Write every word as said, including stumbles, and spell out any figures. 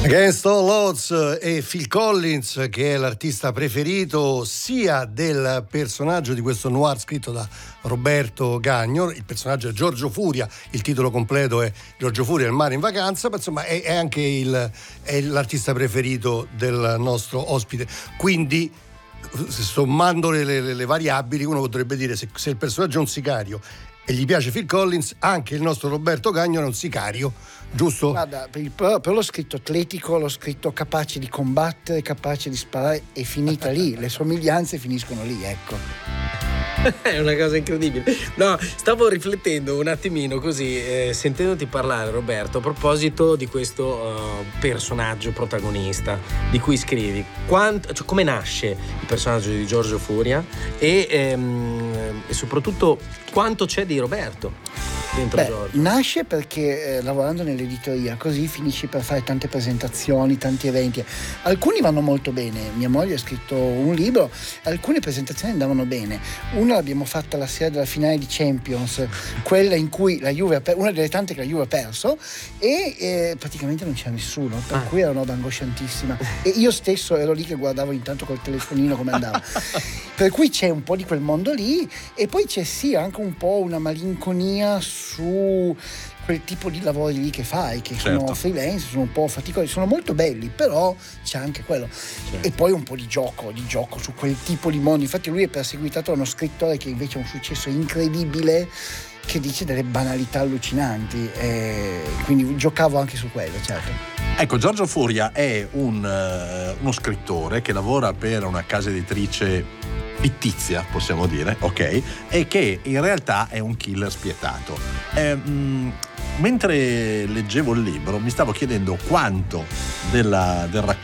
Against All Odds e Phil Collins, che è l'artista preferito sia del personaggio di questo noir scritto da Roberto Gagno. Il personaggio è Giorgio Furia, il titolo completo è Giorgio Furia, il mare in vacanza, ma insomma è, è anche il, è l'artista preferito del nostro ospite. Quindi, sommando le, le, le variabili, uno potrebbe dire se, se il personaggio è un sicario e gli piace Phil Collins, anche il nostro Roberto Gagno è un sicario, giusto? Guarda, per, per, per l'ho scritto atletico, l'ho scritto capace di combattere, capace di sparare, è finita lì, le somiglianze finiscono lì, ecco. È una cosa incredibile. No, stavo riflettendo un attimino così, eh, sentendoti parlare, Roberto, a proposito di questo uh, personaggio protagonista di cui scrivi. Quanto, cioè, come nasce il personaggio di Giorgio Furia e, ehm, e soprattutto quanto c'è di Roberto dentro? Beh, Giorgio nasce perché eh, lavorando nell'editoria così finisci per fare tante presentazioni, tanti eventi. Alcuni vanno molto bene. Mia moglie ha scritto un libro, alcune presentazioni andavano bene. Una l'abbiamo fatta la sera della finale di Champions, quella in cui la Juve ha per- una delle tante che la Juve ha perso, e eh, praticamente non c'era nessuno, per Ah. cui era una roba angosciantissima. E io stesso ero lì che guardavo intanto col telefonino come andava. Per cui c'è un po' di quel mondo lì, e poi c'è sì anche un po' una malinconia su quel tipo di lavori lì che fai, che Certo. sono freelance, sono un po' faticosi, sono molto belli, però c'è anche quello. Certo. E poi un po' di gioco, di gioco su quel tipo di mondo. Infatti lui è perseguitato da uno scrittore che invece ha un successo incredibile, che dice delle banalità allucinanti, e quindi giocavo anche su quello, certo. Ecco, Giorgio Furia è un, uh, uno scrittore che lavora per una casa editrice fittizia, possiamo dire, ok? E che in realtà è un killer spietato. Eh, mh, mentre leggevo il libro mi stavo chiedendo quanto della, del racconto